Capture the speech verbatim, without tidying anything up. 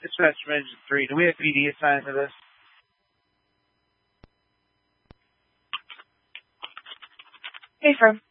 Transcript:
Dispatch Engine three, do we have P D assigned to this? Hey, Firm.